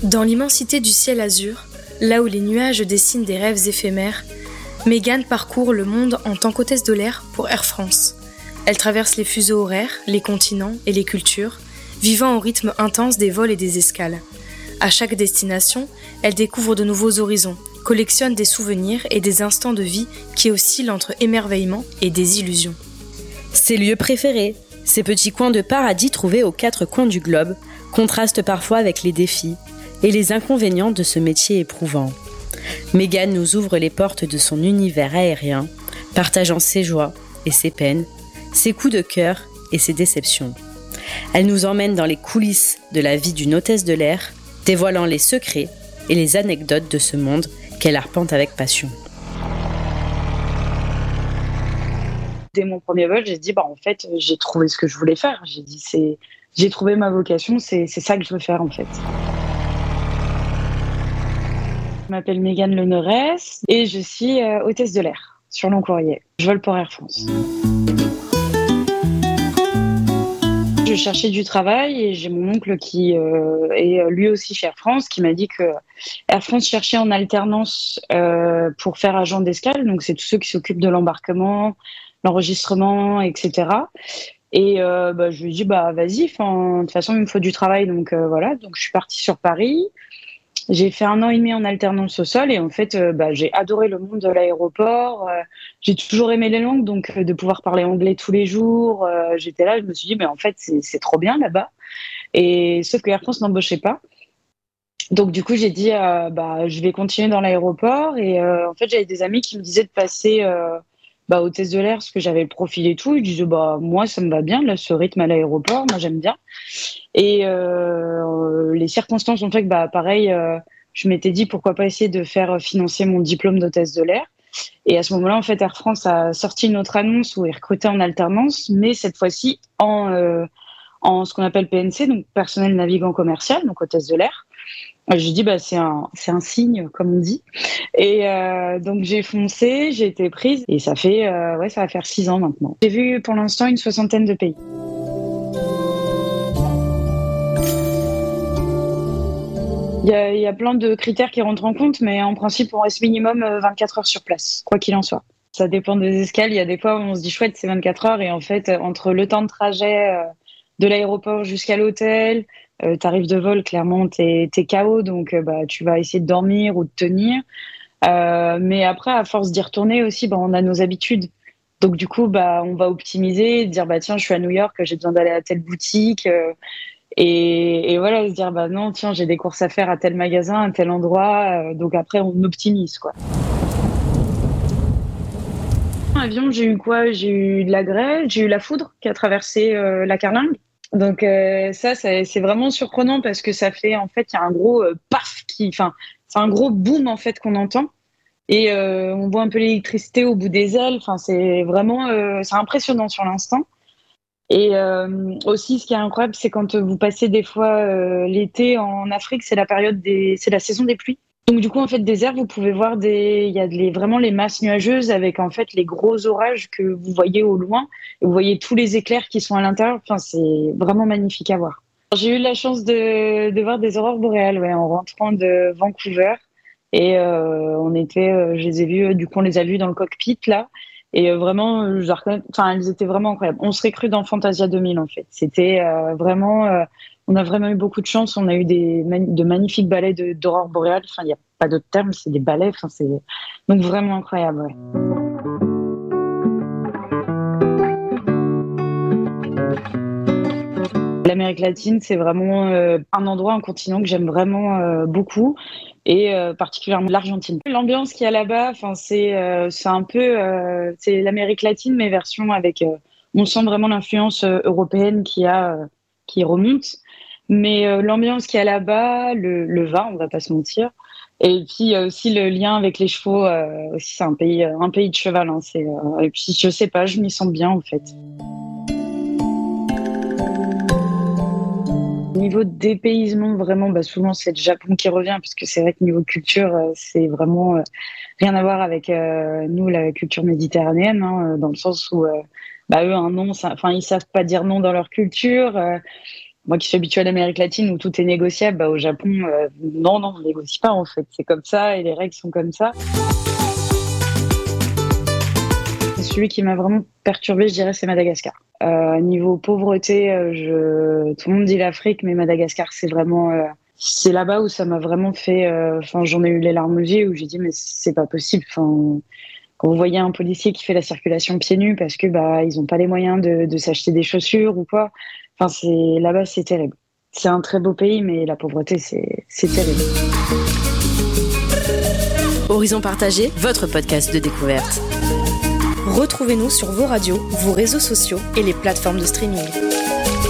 Dans l'immensité du ciel azur, là où les nuages dessinent des rêves éphémères, Mégane parcourt le monde en tant qu'hôtesse de l'air pour Air France. Elle traverse les fuseaux horaires, les continents et les cultures, vivant au rythme intense des vols et des escales. À chaque destination, elle découvre de nouveaux horizons, collectionne des souvenirs et des instants de vie qui oscillent entre émerveillement et désillusion. Ses lieux préférés, ces petits coins de paradis trouvés aux quatre coins du globe, contrastent parfois avec les défis et les inconvénients de ce métier éprouvant. Mégane nous ouvre les portes de son univers aérien, partageant ses joies et ses peines, ses coups de cœur et ses déceptions. Elle nous emmène dans les coulisses de la vie d'une hôtesse de l'air, dévoilant les secrets et les anecdotes de ce monde qu'elle arpente avec passion. Dès mon premier vol, j'ai dit en fait, j'ai trouvé ce que je voulais faire. J'ai trouvé ma vocation, c'est ça que je veux faire en fait. Je m'appelle Mégane Leneresse et je suis hôtesse de l'air sur long courrier. Je vole pour Air France. Je cherchais du travail et j'ai mon oncle qui est lui aussi chez Air France qui m'a dit que Air France cherchait en alternance pour faire agent d'escale. Donc c'est tous ceux qui s'occupent de l'embarquement, l'enregistrement, etc. Et je lui ai dit vas-y, de toute façon il me faut du travail, donc voilà. Donc je suis partie sur Paris. J'ai fait 1 an et demi en alternance au sol et en fait j'ai adoré le monde de l'aéroport. J'ai toujours aimé les langues, donc de pouvoir parler anglais tous les jours, j'étais là, je me suis dit mais en fait c'est trop bien là-bas. Et sauf que Air France n'embauchait pas. Donc du coup j'ai dit je vais continuer dans l'aéroport et en fait j'avais des amis qui me disaient de passer hôtesse de l'air parce que j'avais le profil et tout. Ils disaient moi ça me va bien là, ce rythme à l'aéroport, moi j'aime bien. Et les circonstances ont fait que pareil, je m'étais dit pourquoi pas essayer de faire financer mon diplôme d'hôtesse de l'air. Et à ce moment-là, en fait, Air France a sorti une autre annonce où ils recrutaient en alternance, mais cette fois-ci en ce qu'on appelle PNC, donc personnel navigant commercial, donc hôtesse de l'air. J'ai dit c'est un signe, comme on dit. Et donc j'ai foncé, j'ai été prise et ça va faire 6 ans maintenant. J'ai vu pour l'instant une 60aine de pays. Il y a plein de critères qui rentrent en compte, mais en principe, on reste minimum 24 heures sur place, quoi qu'il en soit. Ça dépend des escales. Il y a des fois où on se dit chouette, c'est 24 heures, et en fait, entre le temps de trajet de l'aéroport jusqu'à l'hôtel, tarif de vol, clairement, t'es KO, donc tu vas essayer de dormir ou de tenir. Mais après, à force d'y retourner aussi, on a nos habitudes. Donc du coup, on va optimiser, dire tiens, je suis à New York, j'ai besoin d'aller à telle boutique. Et voilà, se dire non, tiens, j'ai des courses à faire à tel magasin, à tel endroit. Donc après, on optimise, quoi. En avion, j'ai eu quoi? J'ai eu de la grêle, j'ai eu la foudre qui a traversé la carlingue. Donc ça, c'est vraiment surprenant parce que ça fait, en fait, il y a un gros paf c'est un gros boom en fait qu'on entend. Et on voit un peu l'électricité au bout des ailes. C'est vraiment, c'est impressionnant sur l'instant. Et aussi, ce qui est incroyable, c'est quand vous passez des fois l'été en Afrique, c'est la saison des pluies. Donc du coup, en fait, désert, vous pouvez voir il y a vraiment les masses nuageuses avec en fait les gros orages que vous voyez au loin. Et vous voyez tous les éclairs qui sont à l'intérieur. C'est vraiment magnifique à voir. J'ai eu la chance de voir des aurores boréales, en rentrant de Vancouver. Et je les ai vus, du coup, on les a vus dans le cockpit là. Et vraiment, elles étaient vraiment incroyables. On serait cru dans Fantasia 2000, en fait. C'était vraiment... on a vraiment eu beaucoup de chance. On a eu de magnifiques ballets d'aurore boréale. Il n'y a pas d'autre terme, c'est des ballets. C'est donc vraiment incroyable, ouais. L'Amérique latine, c'est vraiment un endroit, un continent que j'aime vraiment beaucoup, et particulièrement l'Argentine. L'ambiance qu'il y a là-bas, c'est un peu c'est l'Amérique latine, mais version avec. On sent vraiment l'influence européenne qui remonte, mais l'ambiance qu'il y a là-bas, le vin, on va pas se mentir, et puis il y a aussi le lien avec les chevaux. Aussi, c'est un pays de cheval. Et puis je sais pas, je m'y sens bien en fait. Niveau dépaysement, vraiment, souvent c'est le Japon qui revient, parce que c'est vrai que niveau culture, c'est vraiment rien à voir avec nous, la culture méditerranéenne, dans le sens où eux, un nom, ils savent pas dire non dans leur culture. Moi qui suis habituée à l'Amérique latine où tout est négociable, au Japon, non, on négocie pas en fait. C'est comme ça et les règles sont comme ça. Celui qui m'a vraiment perturbée, je dirais, c'est Madagascar. Niveau pauvreté, tout le monde dit l'Afrique, mais Madagascar, c'est vraiment... c'est là-bas où ça m'a vraiment fait... j'en ai eu les larmes aux yeux, où j'ai dit, mais c'est pas possible. Quand vous voyez un policier qui fait la circulation pieds nus parce que ils ont pas les moyens de s'acheter des chaussures ou quoi. Là-bas, c'est terrible. C'est un très beau pays, mais la pauvreté, c'est terrible. Horizon Partagé, votre podcast de découverte. Retrouvez-nous sur vos radios, vos réseaux sociaux et les plateformes de streaming.